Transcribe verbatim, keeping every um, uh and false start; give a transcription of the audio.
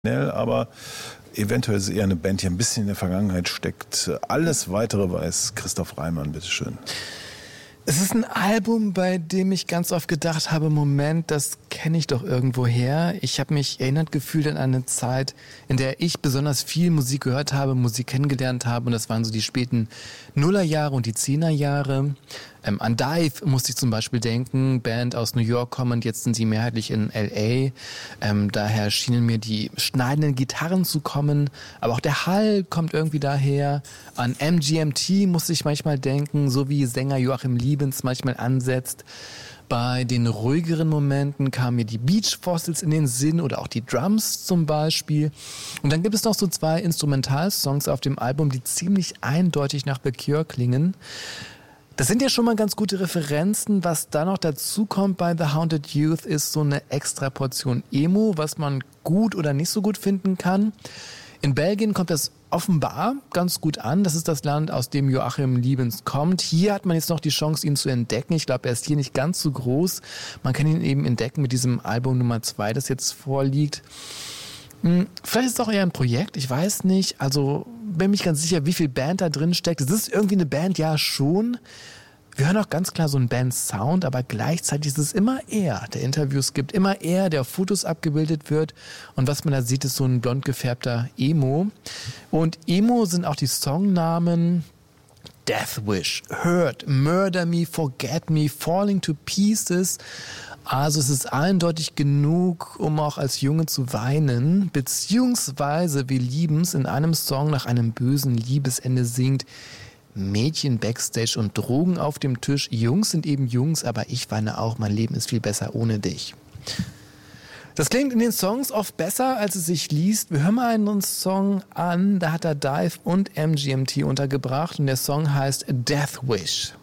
aber eventuell ist es eher eine Band, die ein bisschen in der Vergangenheit steckt. Alles Weitere weiß Christoph Reimann, bitteschön. Es ist ein Album, bei dem ich ganz oft gedacht habe, Moment, das kenne ich doch irgendwo her. Ich habe mich erinnert gefühlt an eine Zeit, in der ich besonders viel Musik gehört habe, Musik kennengelernt habe, und das waren so die späten Nullerjahre und die Zehnerjahre. Ähm, an Dive musste ich zum Beispiel denken, Band aus New York kommend, jetzt sind sie mehrheitlich in L A. Ähm, daher schienen mir die schneidenden Gitarren zu kommen, aber auch der Hall kommt irgendwie daher. An M G M T musste ich manchmal denken, so wie Sänger Joachim Liebens manchmal ansetzt. Bei den ruhigeren Momenten kamen mir die Beach Fossils in den Sinn oder auch die Drums zum Beispiel. Und dann gibt es noch so zwei Instrumentalsongs auf dem Album, die ziemlich eindeutig nach The Cure klingen. Das sind ja schon mal ganz gute Referenzen. Was da noch dazu kommt bei The Haunted Youth ist so eine extra Portion Emo, was man gut oder nicht so gut finden kann. In Belgien kommt das offenbar ganz gut an. Das ist das Land, aus dem Joachim Liebens kommt. Hier hat man jetzt noch die Chance, ihn zu entdecken. Ich glaube, er ist hier nicht ganz so groß. Man kann ihn eben entdecken mit diesem Album Nummer zwei, das jetzt vorliegt. Vielleicht ist es auch eher ein Projekt, ich weiß nicht. Also bin mich ganz sicher, wie viel Band da drin steckt. Es ist irgendwie eine Band, ja schon. Wir hören auch ganz klar so einen Band-Sound, aber gleichzeitig ist es immer er, der Interviews gibt, immer er, der auf Fotos abgebildet wird. Und was man da sieht, ist so ein blond gefärbter Emo. Und Emo sind auch die Songnamen Death Wish, Hurt, Murder Me, Forget Me, Falling to Pieces. Also es ist eindeutig genug, um auch als Junge zu weinen, beziehungsweise wie Liebens in einem Song nach einem bösen Liebesende singt: Mädchen backstage und Drogen auf dem Tisch, Jungs sind eben Jungs, aber ich weine auch, mein Leben ist viel besser ohne dich. Das klingt in den Songs oft besser, als es sich liest. Wir hören mal einen Song an, da hat er Dive und M G M T untergebracht und der Song heißt Death Wish.